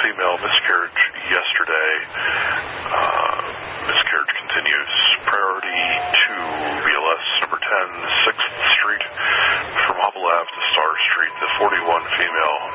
female miscarriage yesterday. Miscarriage continues. Priority 2, BLS number 10, 6th Street, from Hubble Ave to Star Street. The 41 female